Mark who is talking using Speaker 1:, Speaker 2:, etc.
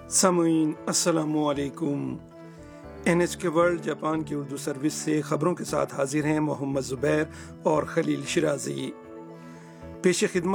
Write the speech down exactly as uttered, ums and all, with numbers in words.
Speaker 1: सामुईन अस्सलामुअलैकुम। N H के world Japan की उर्दू सर्विस से खबरों के साथ हाजिर हैं मोहम्मद ज़ुबैर और खलील शिराजी। पेश खिदमत